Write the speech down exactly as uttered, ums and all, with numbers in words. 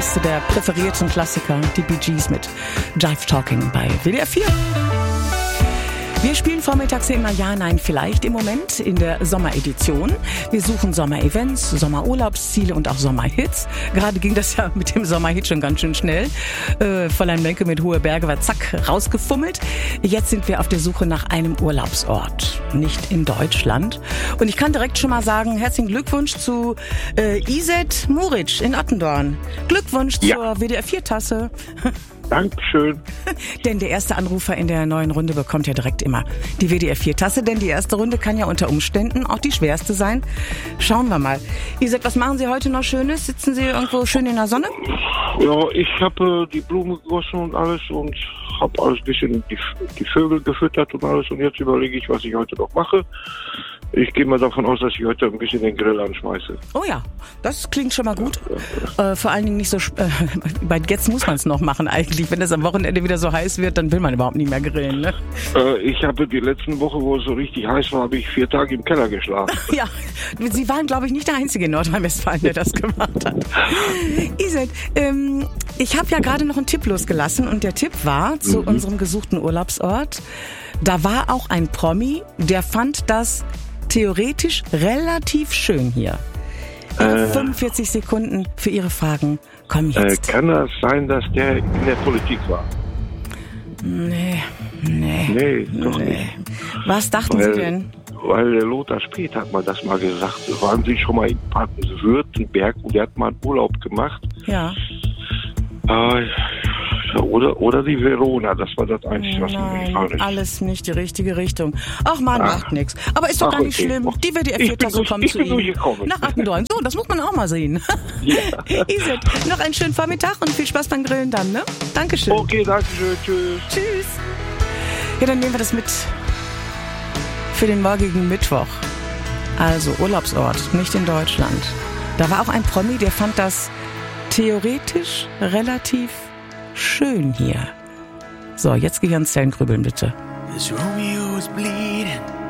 Liste der präferierten Klassiker, die Bee Gees mit Jive Talking bei W D R vier. Wir spielen vormittags immer Ja, Nein, Vielleicht im Moment in der Sommeredition. Wir suchen Sommerevents, Sommerurlaubsziele und auch Sommerhits. Gerade ging das ja mit dem Sommerhit schon ganz schön schnell. Äh, Fräulein Menke mit Hohe Berge war zack rausgefummelt. Jetzt sind wir auf der Suche nach einem Urlaubsort, nicht in Deutschland. Und ich kann direkt schon mal sagen, herzlichen Glückwunsch zu äh, Iset Muric in Attendorn. Glückwunsch ja. zur W D R vier Tasse. Dankeschön. Denn der erste Anrufer in der neuen Runde bekommt ja direkt immer die W D R vier Tasse, denn die erste Runde kann ja unter Umständen auch die schwerste sein. Schauen wir mal. Iset, was machen Sie heute noch Schönes? Sitzen Sie irgendwo schön in der Sonne? Ja, ich habe äh, die Blumen gegossen und alles und habe alles ein bisschen die, die Vögel gefüttert und alles und jetzt überlege ich, was ich heute noch mache. Ich gehe mal davon aus, dass ich heute ein bisschen den Grill anschmeiße. Oh ja, das klingt schon mal gut. Äh, vor allen Dingen nicht so... Äh, bei jetzt muss man es noch machen eigentlich. Wenn es am Wochenende wieder so heiß wird, dann will man überhaupt nicht mehr grillen. Ne? Äh, ich habe die letzten Woche, wo es so richtig heiß war, habe ich vier Tage im Keller geschlafen. Ja, Sie waren, glaube ich, nicht der Einzige in Nordrhein-Westfalen, der das gemacht hat. Iset, ähm, ich habe ja gerade noch einen Tipp losgelassen und der Tipp war zu mhm. unserem gesuchten Urlaubsort. Da war auch ein Promi, der fand das theoretisch relativ schön hier. Äh, fünfundvierzig Sekunden für Ihre Fragen kommen jetzt. Äh, kann das sein, dass der in der Politik war? Nee, nee. Nee, doch nee. nicht. Was dachten weil, Sie denn? Weil der Lothar Späth hat mal das mal gesagt. Waren Sie schon mal in Baden-Württemberg und der hat mal einen Urlaub gemacht? Ja. Äh, Oder, oder die Verona, das war das Einzige, was mir gefallen ist. Alles nicht die richtige Richtung. Ach man, Ach. macht nichts. Aber ist doch Ach, gar nicht okay. schlimm. Die W D R vier Tasse kommt zu Ihnen. Nach Attendorn. So, das muss man auch mal sehen. Ja. Iset, noch einen schönen Vormittag und viel Spaß beim Grillen dann, ne? Dankeschön. Okay, danke schön. Tschüss. Tschüss. Ja, dann nehmen wir das mit für den morgigen Mittwoch. Also Urlaubsort, nicht in Deutschland. Da war auch ein Promi, der fand das theoretisch relativ schön hier. So, jetzt Gehirnzellen grübeln bitte. This Romeo is bleeding.